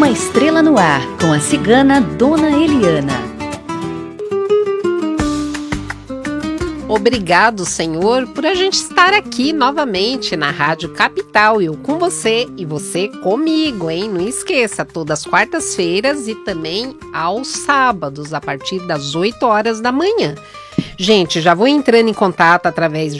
Uma Estrela no Ar, com a cigana Dona Eliana. Obrigado, Senhor, por a gente estar aqui novamente na Rádio Capital. Eu com você e você comigo, hein? Não esqueça, todas as quartas-feiras e também aos sábados, a partir das 8 horas da manhã. Gente, já vão entrando em contato através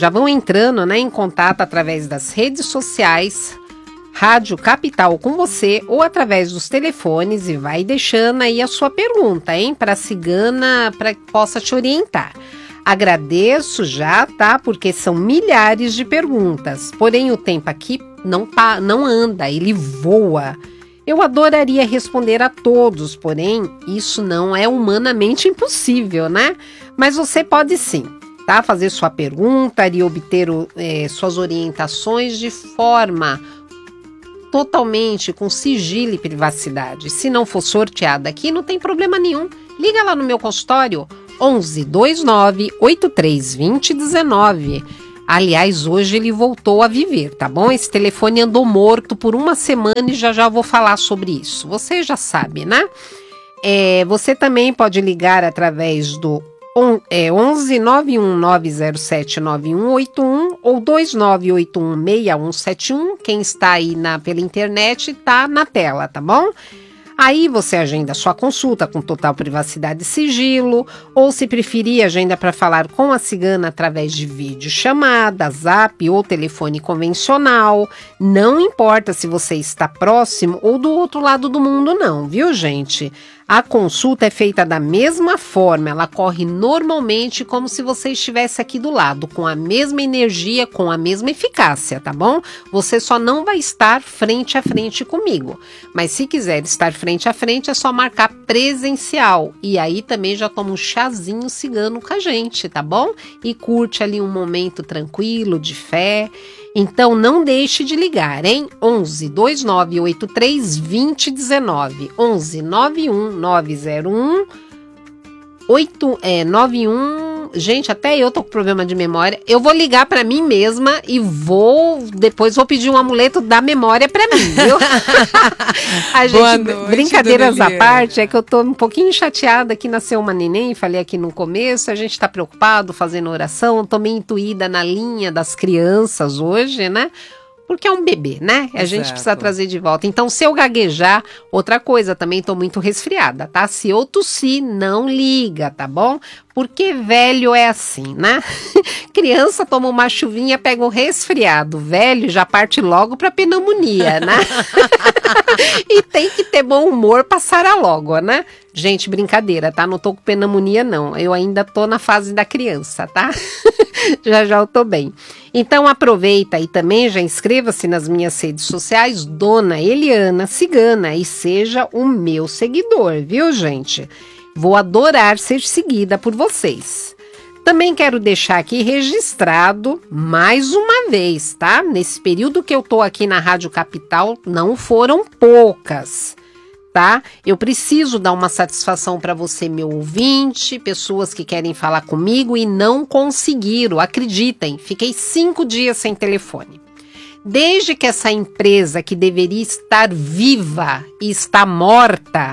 das redes sociais, Rádio Capital com você, ou através dos telefones, e vai deixando aí a sua pergunta, hein? Para a cigana, para que possa te orientar. Agradeço já, tá? Porque são milhares de perguntas. Porém, o tempo aqui não anda, ele voa. Eu adoraria responder a todos, porém, isso não é humanamente impossível, né? Mas você pode sim, tá? Fazer sua pergunta e obter suas orientações de forma totalmente com sigilo e privacidade. Se não for sorteada aqui, não tem problema nenhum. Liga lá no meu consultório, 11 29 8320 19. Aliás, hoje ele voltou a viver, tá bom? Esse telefone andou morto por uma semana e já vou falar sobre isso. Você já sabe, né? Você também pode ligar através do 11 91 907 9181 ou 2981 6171. Quem está aí pela internet tá na tela, tá bom? Aí você agenda sua consulta com total privacidade e sigilo, ou se preferir, agenda para falar com a cigana através de videochamada, zap ou telefone convencional. Não importa se você está próximo ou do outro lado do mundo não, viu, gente? A consulta é feita da mesma forma, ela corre normalmente como se você estivesse aqui do lado, com a mesma energia, com a mesma eficácia, tá bom? Você só não vai estar frente a frente comigo, mas se quiser estar frente a frente é só marcar presencial, e aí também já toma um chazinho cigano com a gente, tá bom? E curte ali um momento tranquilo, de fé. Então não deixe de ligar, hein? 11 2983 2019, 11 91 901 91. Gente, até eu tô com problema de memória. Eu vou ligar pra mim mesma e depois vou pedir um amuleto da memória pra mim, viu? A gente, boa noite, brincadeiras à parte, é que eu tô um pouquinho chateada que nasceu uma neném, falei aqui no começo, a gente tá preocupado fazendo oração, tô meio intuída na linha das crianças hoje, né? Porque é um bebê, né? A gente precisa trazer de volta. Então, se eu gaguejar, outra coisa, também tô muito resfriada, tá? Se eu tossir, não liga, tá bom? Porque velho é assim, né? Criança toma uma chuvinha, pega um resfriado. Velho já parte logo pra pneumonia, né? E tem que ter bom humor pra sarar logo, né? Gente, brincadeira, tá? Não tô com pneumonia, não. Eu ainda tô na fase da criança, tá? já eu tô bem. Então aproveita e também já inscreva-se nas minhas redes sociais, Dona Eliana Cigana, e seja o meu seguidor, viu, gente? Vou adorar ser seguida por vocês. Também quero deixar aqui registrado mais uma vez, tá? Nesse período que eu tô aqui na Rádio Capital, não foram poucas, tá? Eu preciso dar uma satisfação para você, meu ouvinte, pessoas que querem falar comigo e não conseguiram, acreditem, fiquei 5 dias sem telefone. Desde que essa empresa que deveria estar viva e está morta,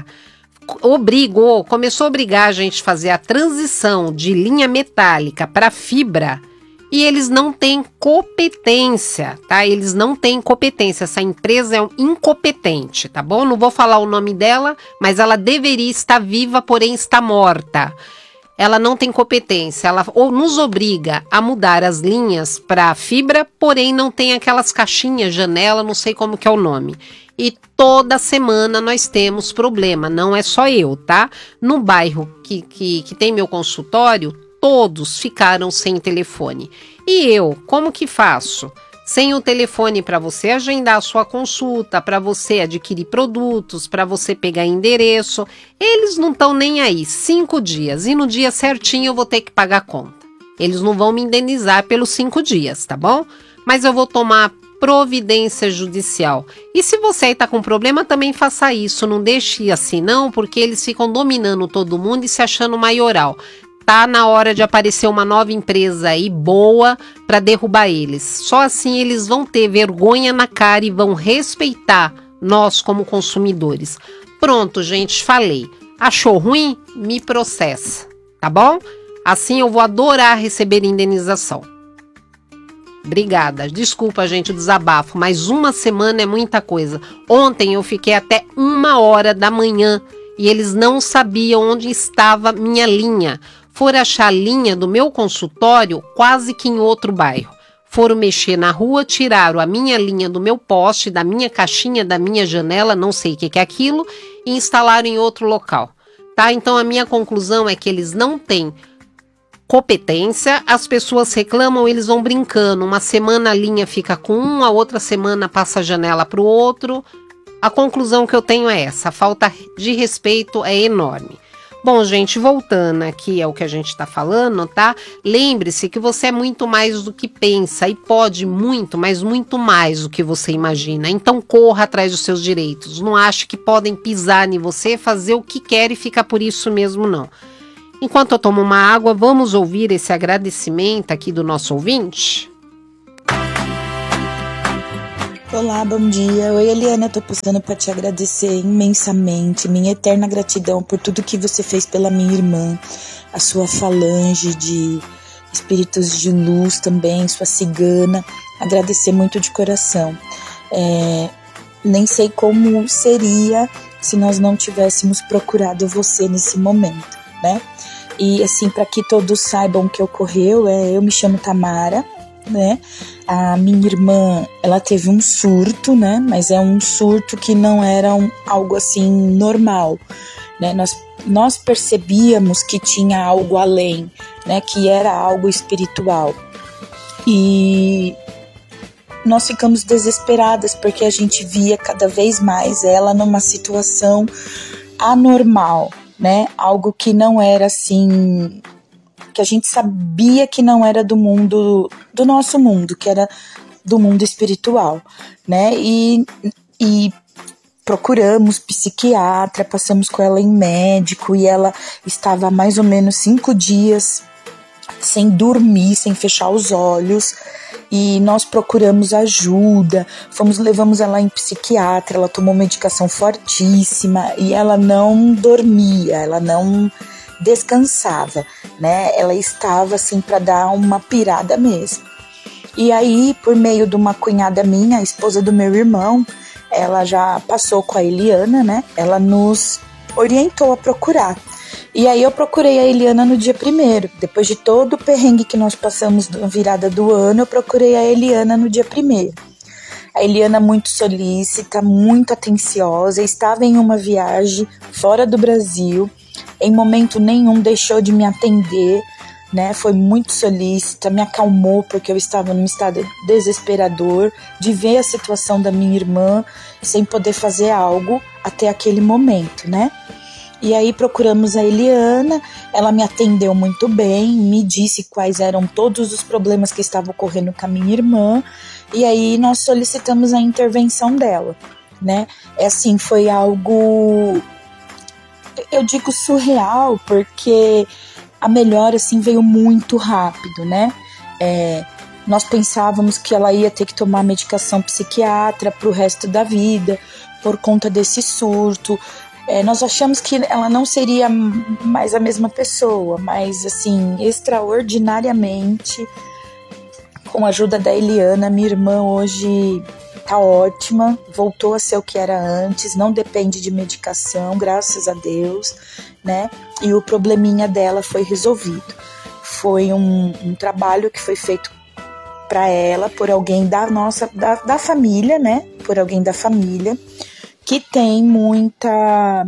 começou a obrigar a gente a fazer a transição de linha metálica para fibra, e eles não têm competência, tá? Eles não têm competência, essa empresa é incompetente, tá bom? Não vou falar o nome dela, mas ela deveria estar viva, porém está morta. Ela não tem competência, ela nos obriga a mudar as linhas para fibra, porém não tem aquelas caixinhas, janela, não sei como que é o nome. E toda semana nós temos problema, não é só eu, tá? No bairro que tem meu consultório, todos ficaram sem telefone. E eu, como que faço? Sem o telefone para você agendar a sua consulta, para você adquirir produtos, para você pegar endereço, eles não estão nem aí, 5 dias, e no dia certinho eu vou ter que pagar a conta. Eles não vão me indenizar pelos 5 dias, tá bom? Mas eu vou tomar providência judicial. E se você está com problema, também faça isso, não deixe assim não, porque eles ficam dominando todo mundo e se achando maioral. Tá na hora de aparecer uma nova empresa aí boa para derrubar eles. Só assim eles vão ter vergonha na cara e vão respeitar nós como consumidores. Pronto, gente, falei. Achou ruim? Me processa, tá bom? Assim eu vou adorar receber indenização. Obrigada. Desculpa, gente, o desabafo, mas uma semana é muita coisa. Ontem eu fiquei até 1h da manhã e eles não sabiam onde estava minha linha. Foram achar a linha do meu consultório quase que em outro bairro. Foram mexer na rua, tiraram a minha linha do meu poste, da minha caixinha, da minha janela, não sei o que é aquilo, e instalaram em outro local. Tá? Então a minha conclusão é que eles não têm competência, as pessoas reclamam, eles vão brincando. Uma semana a linha fica com um, a outra semana passa a janela para o outro. A conclusão que eu tenho é essa, a falta de respeito é enorme. Bom, gente, voltando aqui ao que a gente está falando, tá? Lembre-se que você é muito mais do que pensa e pode muito, mas muito mais do que você imagina. Então corra atrás dos seus direitos. Não ache que podem pisar em você, fazer o que quer e ficar por isso mesmo, não. Enquanto eu tomo uma água, vamos ouvir esse agradecimento aqui do nosso ouvinte? Olá, bom dia. Oi, Eliana, tô passando para te agradecer imensamente, minha eterna gratidão por tudo que você fez pela minha irmã, a sua falange de espíritos de luz também, sua cigana, agradecer muito de coração. Nem sei como seria se nós não tivéssemos procurado você nesse momento, né? E assim, para que todos saibam o que ocorreu, eu me chamo Tamara, né? A minha irmã, ela teve um surto, né? Mas é um surto que não era algo assim normal, né? Nós percebíamos que tinha algo além, né? Que era algo espiritual. E nós ficamos desesperadas porque a gente via cada vez mais ela numa situação anormal, né? Algo que não era assim, que a gente sabia que não era do mundo, do nosso mundo, que era do mundo espiritual, né? E procuramos psiquiatra, passamos com ela em médico e ela estava há mais ou menos 5 dias sem dormir, sem fechar os olhos. E nós procuramos ajuda, levamos ela em psiquiatra, ela tomou medicação fortíssima e ela não dormia, ela não descansava, né? Ela estava assim para dar uma pirada mesmo. E aí, por meio de uma cunhada minha, a esposa do meu irmão, ela já passou com a Eliana, né? Ela nos orientou a procurar. E aí eu procurei a Eliana no dia 1º. Depois de todo o perrengue que nós passamos na virada do ano, eu procurei a Eliana no dia 1º. A Eliana muito solícita, muito atenciosa, estava em uma viagem fora do Brasil. Em momento nenhum deixou de me atender, né? Foi muito solícita, me acalmou porque eu estava num estado desesperador de ver a situação da minha irmã sem poder fazer algo até aquele momento, né? E aí procuramos a Eliana, ela me atendeu muito bem, me disse quais eram todos os problemas que estavam ocorrendo com a minha irmã, e aí nós solicitamos a intervenção dela, né? Assim, foi algo, eu digo surreal, porque a melhora assim veio muito rápido, né? Nós pensávamos que ela ia ter que tomar medicação psiquiatra pro resto da vida, por conta desse surto. Nós achamos que ela não seria mais a mesma pessoa, mas assim, extraordinariamente, com a ajuda da Eliana, minha irmã hoje tá ótima, voltou a ser o que era antes, não depende de medicação, graças a Deus, né? E o probleminha dela foi resolvido. Foi um trabalho que foi feito para ela por alguém da família, né? Por alguém da família, que tem muita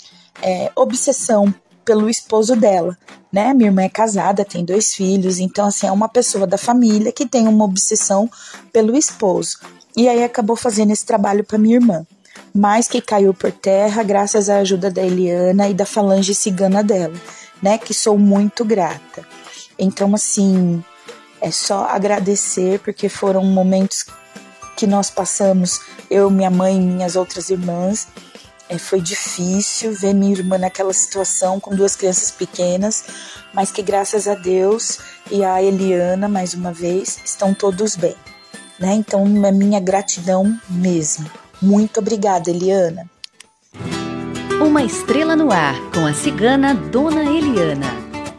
obsessão pelo esposo dela, né? Minha irmã é casada, tem 2 filhos, então assim, é uma pessoa da família que tem uma obsessão pelo esposo. E aí acabou fazendo esse trabalho para minha irmã, mas que caiu por terra graças à ajuda da Eliana e da falange cigana dela, né? Que sou muito grata. Então assim, é só agradecer, porque foram momentos que nós passamos, eu, minha mãe e minhas outras irmãs. Foi difícil ver minha irmã naquela situação com 2 crianças pequenas, mas que graças a Deus e a Eliana, mais uma vez, estão todos bem, né? Então é minha gratidão mesmo. Muito obrigada, Eliana. Uma Estrela no Ar, com a cigana Dona Eliana.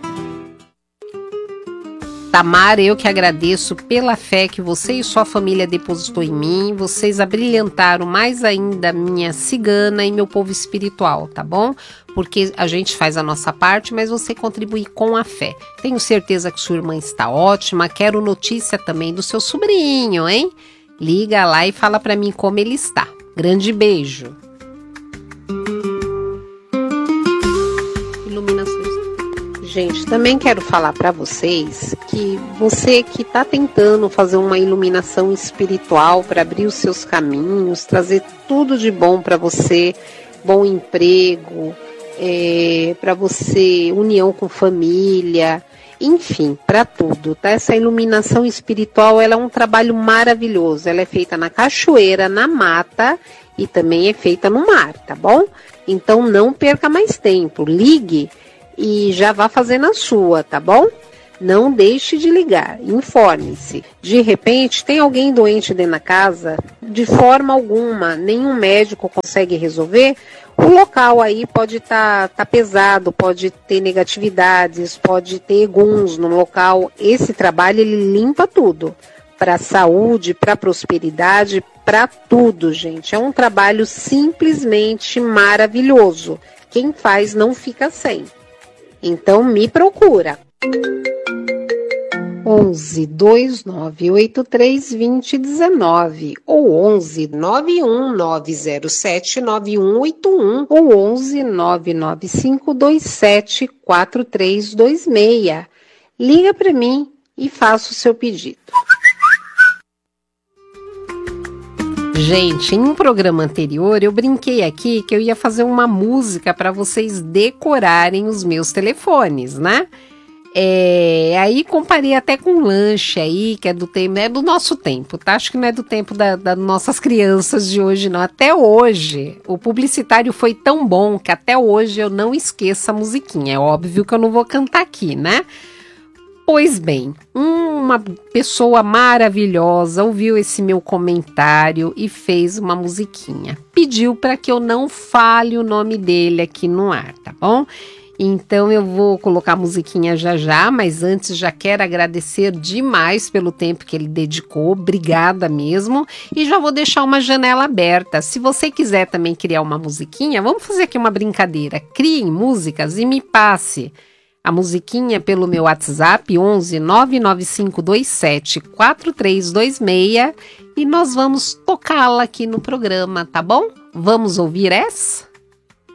Tamara, eu que agradeço pela fé que você e sua família depositou em mim. Vocês abrilhantaram mais ainda a minha cigana e meu povo espiritual, tá bom? Porque a gente faz a nossa parte, mas você contribui com a fé. Tenho certeza que sua irmã está ótima. Quero notícia também do seu sobrinho, hein? Liga lá e fala pra mim como ele está. Grande beijo. Iluminações. Gente, também quero falar para vocês que você que está tentando fazer uma iluminação espiritual para abrir os seus caminhos, trazer tudo de bom para você, bom emprego, para você, união com família, enfim, para tudo, tá? Essa iluminação espiritual, ela é um trabalho maravilhoso, ela é feita na cachoeira, na mata e também é feita no mar, tá bom? Então não perca mais tempo, ligue e já vá fazendo a sua, tá bom? Não deixe de ligar, informe-se. De repente, tem alguém doente dentro da casa? De forma alguma, nenhum médico consegue resolver? O local aí pode tá pesado, pode ter negatividades, pode ter eguns no local. Esse trabalho, ele limpa tudo. Para a saúde, para a prosperidade, para tudo, gente. É um trabalho simplesmente maravilhoso. Quem faz não fica sem. Então me procura. 11 2983 2019 ou 11 91907 9181 ou 11 99527 4326. Liga para mim e faça o seu pedido. Gente, em um programa anterior eu brinquei aqui que eu ia fazer uma música para vocês decorarem os meus telefones, né? Aí comparei até com um lanche aí, que é do tempo, é do nosso tempo, tá? Acho que não é do tempo das nossas crianças de hoje, não. Até hoje, o publicitário foi tão bom que até hoje eu não esqueço a musiquinha. É óbvio que eu não vou cantar aqui, né? Pois bem, uma pessoa maravilhosa ouviu esse meu comentário e fez uma musiquinha. Pediu para que eu não fale o nome dele aqui no ar, tá bom? Então eu vou colocar a musiquinha já, mas antes já quero agradecer demais pelo tempo que ele dedicou, obrigada mesmo. E já vou deixar uma janela aberta. Se você quiser também criar uma musiquinha, vamos fazer aqui uma brincadeira. Criem músicas e me passe a musiquinha pelo meu WhatsApp 11 99527 4326 e nós vamos tocá-la aqui no programa, tá bom? Vamos ouvir essa?